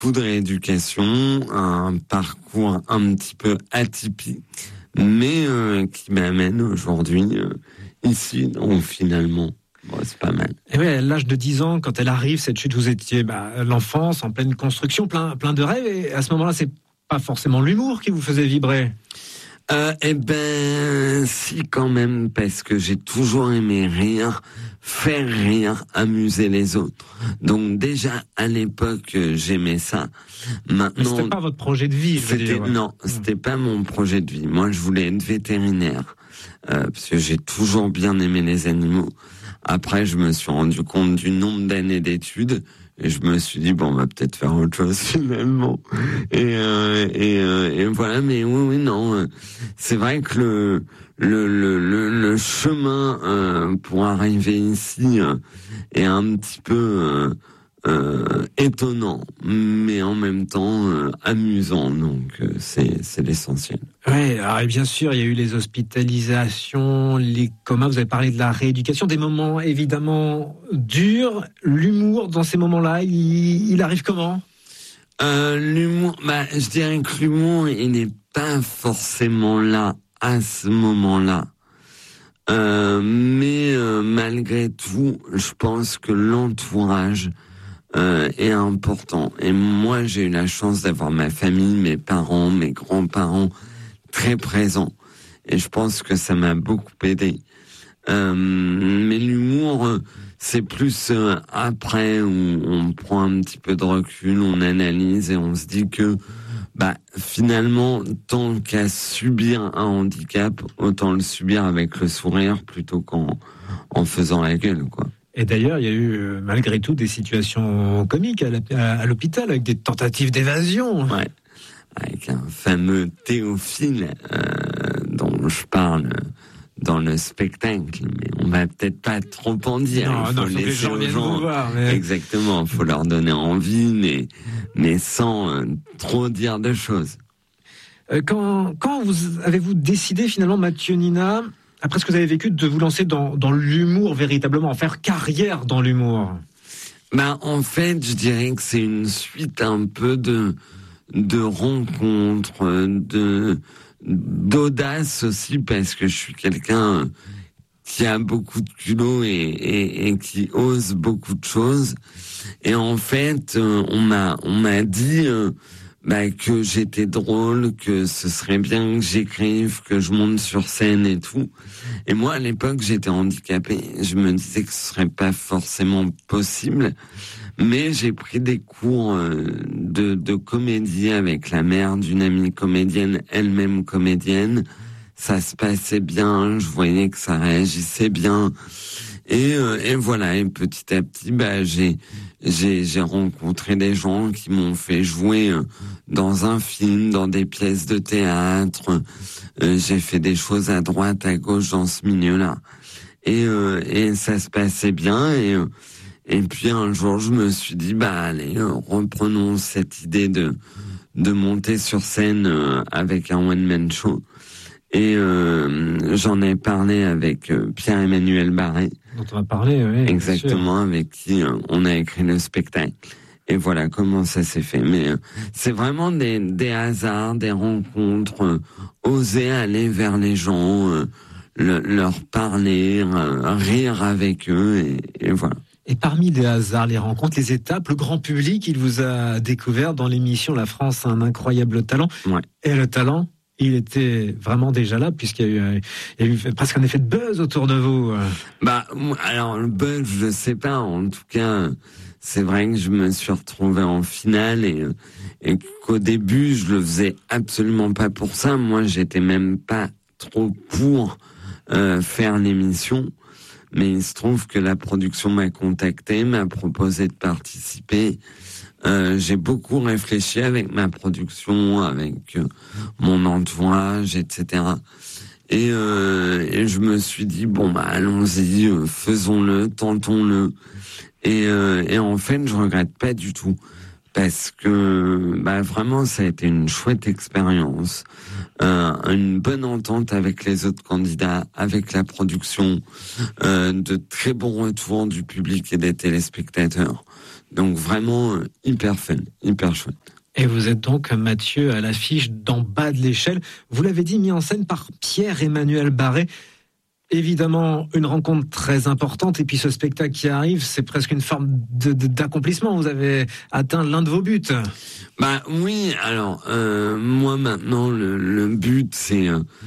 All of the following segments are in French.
beaucoup de rééducation, un parcours un petit peu atypique, mais qui m'amène aujourd'hui ici, donc finalement, bon, c'est pas mal. Et oui, à l'âge de 10 ans, quand elle arrive, cette chute, vous étiez l'enfance, en pleine construction, plein de rêves, et à ce moment-là, c'est pas forcément l'humour qui vous faisait vibrer. Eh ben, si quand même, parce que j'ai toujours aimé rire, faire rire, amuser les autres. Donc déjà, à l'époque, j'aimais ça. Maintenant, mais c'était pas votre projet de vie, je veux dire. Non, c'était pas mon projet de vie. Moi, je voulais être vétérinaire, parce que j'ai toujours bien aimé les animaux. Après, je me suis rendu compte du nombre d'années d'études. Et je me suis dit, bon, on va peut-être faire autre chose finalement. Et voilà, mais oui, non. C'est vrai que le chemin pour arriver ici est un petit peu étonnant, mais en même temps amusant. Donc c'est l'essentiel. Oui, alors et bien sûr, il y a eu les hospitalisations, les comas, vous avez parlé de la rééducation, des moments évidemment durs. L'humour, dans ces moments-là, il arrive comment ? L'humour, je dirais que l'humour, il n'est pas forcément là à ce moment-là. Mais malgré tout, je pense que l'entourage est important. Et moi, j'ai eu la chance d'avoir ma famille, mes parents, mes grands-parents très présents. Et je pense que ça m'a beaucoup aidé. Mais l'humour, c'est plus après où on prend un petit peu de recul, on analyse et on se dit que finalement, tant qu'à subir un handicap, autant le subir avec le sourire plutôt qu'en faisant la gueule, quoi. Et d'ailleurs, il y a eu malgré tout des situations comiques à l'hôpital avec des tentatives d'évasion. Ouais, avec un fameux Théophile dont je parle dans le spectacle, mais on va peut-être pas trop en dire. Non, faut que les gens viennent vous voir. Mais... Exactement, faut leur donner envie, mais sans trop dire de choses. Quand avez-vous décidé finalement, Mathieu Nina, après ce que vous avez vécu, de vous lancer dans l'humour véritablement, en faire carrière dans l'humour ? En fait, je dirais que c'est une suite un peu de rencontres, d'audace aussi, parce que je suis quelqu'un qui a beaucoup de culot et qui ose beaucoup de choses. Et en fait, on m'a dit que j'étais drôle, que ce serait bien que j'écrive, que je monte sur scène et tout. Et moi, à l'époque, j'étais handicapé. Je me disais que ce serait pas forcément possible. Mais j'ai pris des cours de comédie avec la mère d'une amie comédienne, elle-même comédienne. Ça se passait bien, je voyais que ça réagissait bien. Et voilà, et petit à petit, j'ai rencontré des gens qui m'ont fait jouer dans un film, dans des pièces de théâtre. J'ai fait des choses à droite, à gauche dans ce milieu-là. Et ça se passait bien. Et puis un jour, je me suis dit, allez, reprenons cette idée de monter sur scène avec un one-man show. Et j'en ai parlé avec Pierre-Emmanuel Barré. Dont on a parlé, oui. Exactement, avec qui on a écrit le spectacle. Et voilà comment ça s'est fait. Mais c'est vraiment des hasards, des rencontres, oser aller vers les gens, leur parler, rire avec eux, et voilà. Et parmi les hasards, les rencontres, les étapes, le grand public, il vous a découvert dans l'émission La France a un incroyable talent. Ouais. Et le talent, il était vraiment déjà là, puisqu'il y a eu presque un effet de buzz autour de vous. Alors le buzz, je sais pas. En tout cas, c'est vrai que je me suis retrouvé en finale et qu'au début, je le faisais absolument pas pour ça. Moi, j'étais même pas trop pour faire l'émission. Mais il se trouve que la production m'a contacté, m'a proposé de participer. J'ai beaucoup réfléchi avec ma production, avec mon entourage, etc. Et je me suis dit, allons-y, faisons-le, tentons-le. Et en fait, je regrette pas du tout. parce que vraiment ça a été une chouette expérience, une bonne entente avec les autres candidats, avec la production, de très bons retours du public et des téléspectateurs. Donc vraiment hyper fun, hyper chouette. Et vous êtes donc, Mathieu, à l'affiche d'En bas de l'échelle. Vous l'avez dit, mis en scène par Pierre-Emmanuel Barré. Évidemment, une rencontre très importante. Et puis ce spectacle qui arrive, c'est presque une forme d'accomplissement. Vous avez atteint l'un de vos buts. Oui, alors moi maintenant, le but, c'est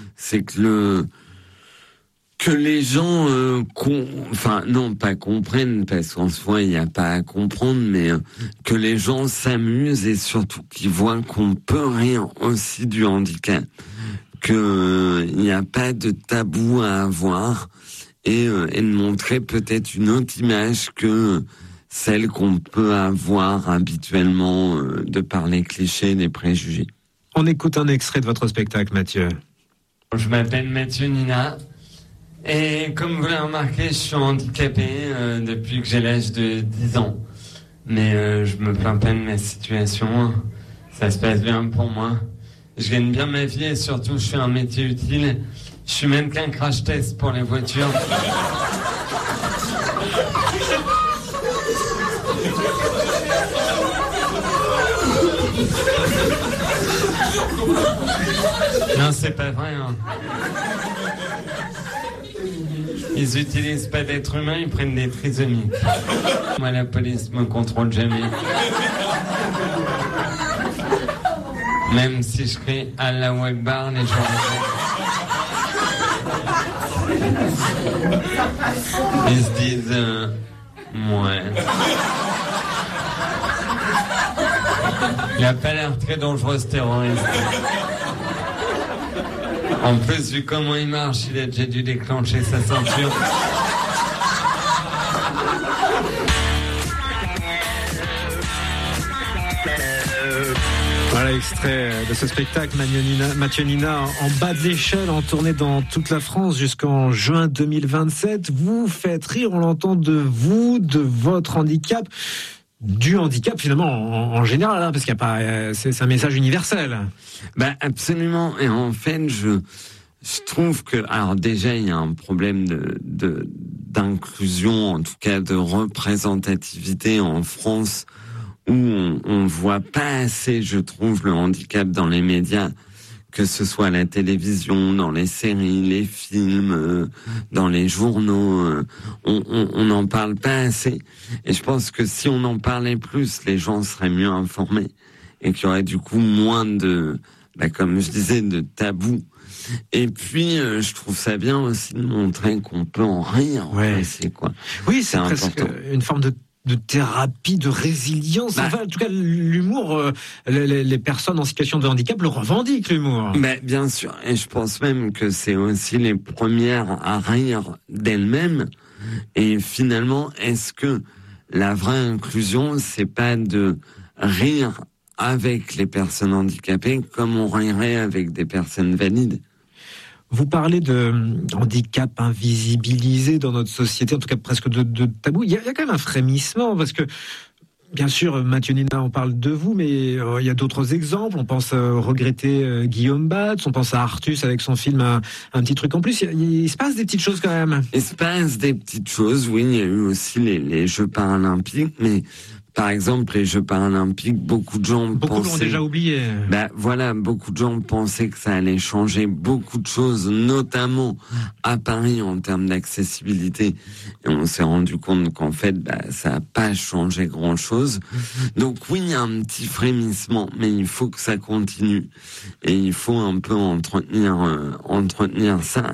que les gens non pas comprennent, parce qu'en soi il n'y a pas à comprendre, mais que les gens s'amusent et surtout qu'ils voient qu'on peut rire aussi du handicap, que il n'y a pas de tabou à avoir, et de montrer peut-être une autre image que celle qu'on peut avoir habituellement de par les clichés, les préjugés. On écoute un extrait de votre spectacle, Mathieu. Je m'appelle Mathieu Nina. Et comme vous l'avez remarqué, je suis handicapé depuis que j'ai l'âge de 10 ans. Mais je me plains pas de ma situation. Ça se passe bien pour moi. Je gagne bien ma vie et surtout je fais un métier utile. Je suis même qu'un crash test pour les voitures. Non, c'est pas vrai, hein. Ils utilisent pas d'êtres humains, ils prennent des trisomiques. Moi, la police me contrôle jamais. Même si je crie Allahu Akbar, les gens... Ils se disent... ouais. Il a pas l'air très dangereux, ce terroriste. En plus, vu comment il marche, il a déjà dû déclencher sa ceinture. Voilà l'extrait de ce spectacle, Mathieu Nina, En bas de l'échelle, en tournée dans toute la France jusqu'en juin 2027. Vous faites rire, on l'entend, de vous, de votre handicap, du handicap finalement en général, hein, parce qu'il y a pas, c'est un message universel. Absolument. Et en fait, je trouve que, alors déjà, il y a un problème d'inclusion, en tout cas de représentativité en France, où on voit pas assez, je trouve, le handicap dans les médias, que ce soit à la télévision, dans les séries, les films, dans les journaux, on n'en parle pas assez. Et je pense que si on en parlait plus, les gens seraient mieux informés et qu'il y aurait du coup moins de, comme je disais, de tabous. Et puis, je trouve ça bien aussi de montrer qu'on peut en rire. Ouais. Aussi, quoi. Oui, c'est presque une forme de thérapie, de résilience. Enfin, en tout cas, l'humour, les personnes en situation de handicap le revendiquent, l'humour. Bien sûr, et je pense même que c'est aussi les premières à rire d'elles-mêmes. Et finalement, est-ce que la vraie inclusion, c'est pas de rire avec les personnes handicapées comme on rirait avec des personnes valides? Vous parlez de handicap invisibilisé dans notre société, en tout cas presque de tabou. Il y a quand même un frémissement, parce que, bien sûr, Mathieu Nina, on parle de vous, mais il y a d'autres exemples. On pense regretter Guillaume Batz, on pense à Artus avec son film un petit truc en plus. Il se passe des petites choses quand même. Il se passe des petites choses, oui. Il y a eu aussi les Jeux paralympiques, mais... Par exemple, les Jeux paralympiques, beaucoup de gens l'ont déjà oublié. Beaucoup de gens pensaient que ça allait changer beaucoup de choses, notamment à Paris en termes d'accessibilité. Et on s'est rendu compte qu'en fait, ça n'a pas changé grand-chose. Donc oui, il y a un petit frémissement, mais il faut que ça continue. Et il faut un peu entretenir ça.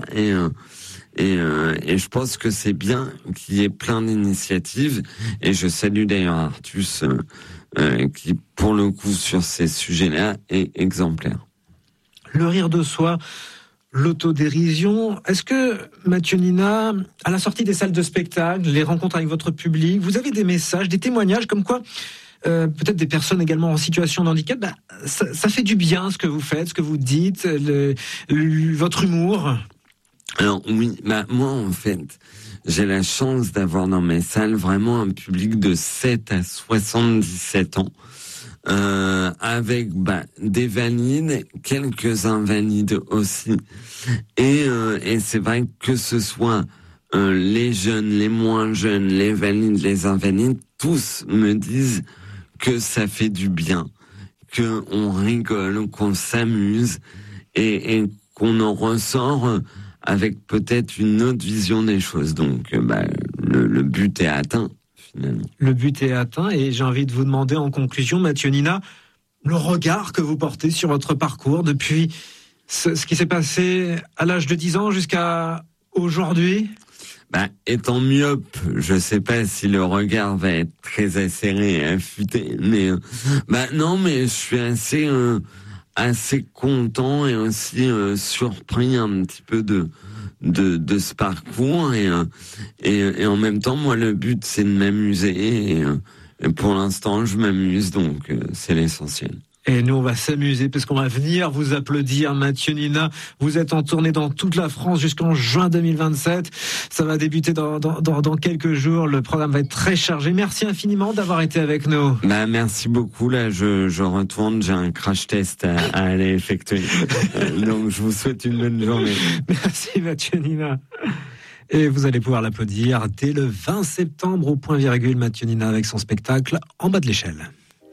Et je pense que c'est bien qu'il y ait plein d'initiatives. Et je salue d'ailleurs Artus, qui, pour le coup, sur ces sujets-là, est exemplaire. Le rire de soi, l'autodérision. Est-ce que, Mathieu Nina, à la sortie des salles de spectacle, les rencontres avec votre public, vous avez des messages, des témoignages comme quoi peut-être des personnes également en situation de handicap, ça fait du bien ce que vous faites, ce que vous dites, votre humour? Alors oui, moi en fait, j'ai la chance d'avoir dans mes salles vraiment un public de 7 à 77 ans. avec des valides, quelques invalides aussi. Et c'est vrai que ce soit les jeunes, les moins jeunes, les valides, les invalides, tous me disent que ça fait du bien, qu'on rigole, qu'on s'amuse et qu'on en ressort avec peut-être une autre vision des choses. Donc le but est atteint. Finalement. Le but est atteint et j'ai envie de vous demander en conclusion, Mathieu Nina, le regard que vous portez sur votre parcours depuis ce qui s'est passé à l'âge de 10 ans jusqu'à aujourd'hui. Étant myope, je sais pas si le regard va être très acéré et affûté, mais non, mais je suis assez content et aussi surpris un petit peu de ce parcours et en même temps, moi, le but, c'est de m'amuser et pour l'instant, je m'amuse, donc c'est l'essentiel. Et nous, on va s'amuser parce qu'on va venir vous applaudir, Mathieu Nina. Vous êtes en tournée dans toute la France jusqu'en juin 2027. Ça va débuter dans quelques jours. Le programme va être très chargé. Merci infiniment d'avoir été avec nous. Merci beaucoup. Là, je retourne. J'ai un crash test à aller effectuer. Donc, je vous souhaite une bonne journée. Merci, Mathieu Nina. Et vous allez pouvoir l'applaudir dès le 20 septembre au point virgule, Mathieu Nina avec son spectacle En bas de l'échelle.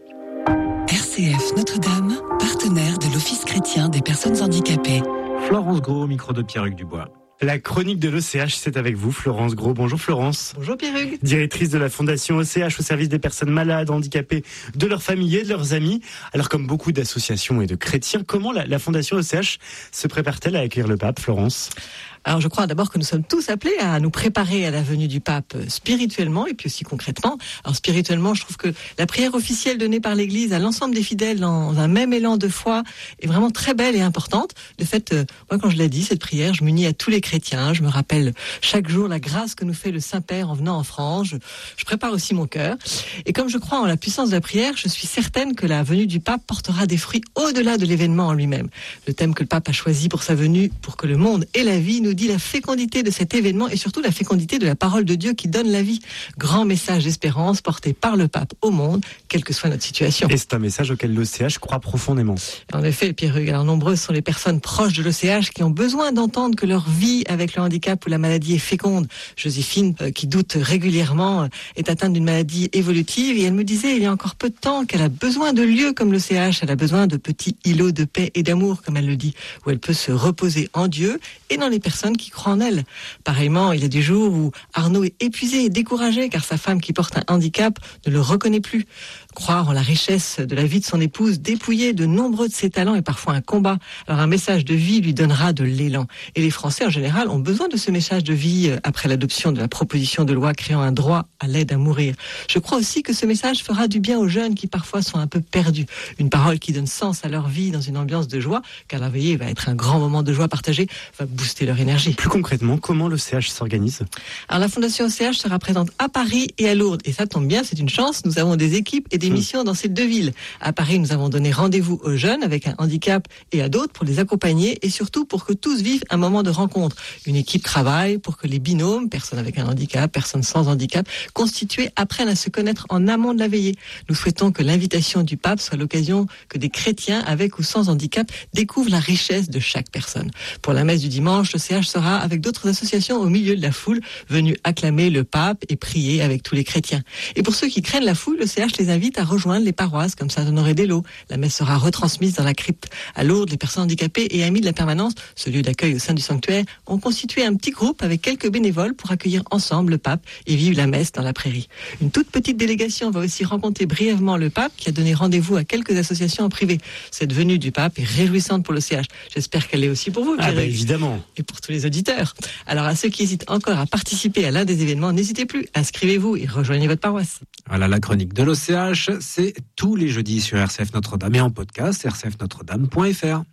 RCF Notre-Dame, partenaire de l'Office chrétien des personnes handicapées. Florence Gros, au micro de Pierre-Hugues Dubois. La chronique de l'OCH, c'est avec vous, Florence Gros. Bonjour Florence. Bonjour Pierre-Hugues. Directrice de la Fondation OCH au service des personnes malades, handicapées, de leurs familles et de leurs amis. Alors comme beaucoup d'associations et de chrétiens, comment la Fondation OCH se prépare-t-elle à accueillir le pape, Florence ? Alors je crois d'abord que nous sommes tous appelés à nous préparer à la venue du pape spirituellement et puis aussi concrètement. Alors spirituellement, je trouve que la prière officielle donnée par l'Église à l'ensemble des fidèles dans un même élan de foi est vraiment très belle et importante. De fait, moi quand je l'ai dit, cette prière, je m'unis à tous les chrétiens. Je me rappelle chaque jour la grâce que nous fait le Saint-Père en venant en France. Je prépare aussi mon cœur. Et comme je crois en la puissance de la prière, je suis certaine que la venue du pape portera des fruits au-delà de l'événement en lui-même. Le thème que le pape a choisi pour sa venue, pour que le monde et la vie nous dit la fécondité de cet événement et surtout la fécondité de la parole de Dieu qui donne la vie. Grand message d'espérance porté par le pape au monde, quelle que soit notre situation. Et c'est un message auquel l'OCH croit profondément. En effet, Pierre-Hugues, alors nombreuses sont les personnes proches de l'OCH qui ont besoin d'entendre que leur vie avec le handicap ou la maladie est féconde. Joséphine, qui doute régulièrement, est atteinte d'une maladie évolutive et elle me disait il y a encore peu de temps qu'elle a besoin de lieux comme l'OCH, elle a besoin de petits îlots de paix et d'amour, comme elle le dit, où elle peut se reposer en Dieu et dans les personnes qui croient en elle. Pareillement, il y a des jours où Arnaud est épuisé et découragé car sa femme qui porte un handicap ne le reconnaît plus. Croire en la richesse de la vie de son épouse, dépouillée de nombreux de ses talents est parfois un combat. Alors un message de vie lui donnera de l'élan. Et les Français en général ont besoin de ce message de vie après l'adoption de la proposition de loi créant un droit à l'aide à mourir. Je crois aussi que ce message fera du bien aux jeunes qui parfois sont un peu perdus. Une parole qui donne sens à leur vie dans une ambiance de joie, car la veillée va être un grand moment de joie partagée, va booster leur énergie. Plus concrètement, comment l'OCH s'organise ? Alors la Fondation OCH sera présente à Paris et à Lourdes. Et ça tombe bien, c'est une chance. Nous avons des équipes et des missions dans ces deux villes. À Paris, nous avons donné rendez-vous aux jeunes avec un handicap et à d'autres pour les accompagner et surtout pour que tous vivent un moment de rencontre. Une équipe travaille pour que les binômes, personnes avec un handicap, personnes sans handicap, constitués apprennent à se connaître en amont de la veillée. Nous souhaitons que l'invitation du pape soit l'occasion que des chrétiens avec ou sans handicap découvrent la richesse de chaque personne. Pour la messe du dimanche, le CH sera avec d'autres associations au milieu de la foule, venues acclamer le pape et prier avec tous les chrétiens. Et pour ceux qui craignent la foule, le CH les invite à rejoindre les paroisses comme Saint-Honoré-des-Laux. La messe sera retransmise dans la crypte. À Lourdes, les personnes handicapées et amis de la permanence, ce lieu d'accueil au sein du sanctuaire, ont constitué un petit groupe avec quelques bénévoles pour accueillir ensemble le pape et vivre la messe dans la prairie. Une toute petite délégation va aussi rencontrer brièvement le pape qui a donné rendez-vous à quelques associations en privé. Cette venue du pape est réjouissante pour le CH. J'espère qu'elle est aussi pour vous, Pierre. Évidemment. Et pour tous les auditeurs. Alors à ceux qui hésitent encore à participer à l'un des événements, n'hésitez plus, inscrivez-vous et rejoignez votre paroisse. Voilà, la chronique de l'OCH, c'est tous les jeudis sur RCF Notre-Dame et en podcast rcfnotredame.fr.